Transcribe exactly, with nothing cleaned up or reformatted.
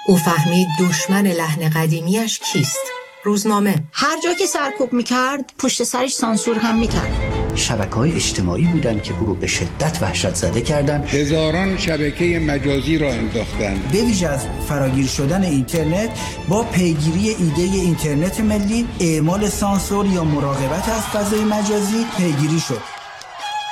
او فهمید دشمن لحن قدیمیش کیست؟ روزنامه. هر جا که سرکوب میکرد پشت سرش سانسور هم میکرد. شبکه‌های اجتماعی بودن که او رو به شدت وحشت زده کردن. هزاران شبکه مجازی را انداختند. به ویژه از فراگیر شدن اینترنت با پیگیری ایده اینترنت ملی، اعمال سانسور یا مراقبت از فضای مجازی پیگیری شد.